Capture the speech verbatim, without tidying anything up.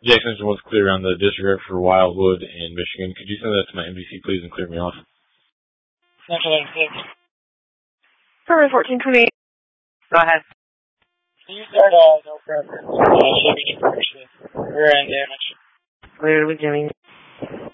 Jackson Engine wants to clear around the disregard for Wildwood in Michigan. Could you send that to my M D C, please, and clear me off? Central six. Permit fourteen twenty-eight. Go ahead. Can you start, uh, no problem. Uh, shipping information. We're in damage. Clear to beginning.